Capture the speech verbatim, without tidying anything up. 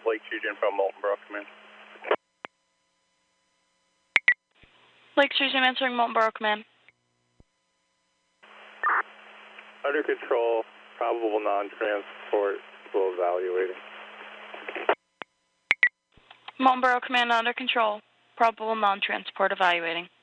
Lake Street Info, Molten Borough Command. Lake Street, I'm answering Molten Borough Command. Under control, probable non-transport, still evaluating. Molten Borough Command under control. Probable non-transport evaluating.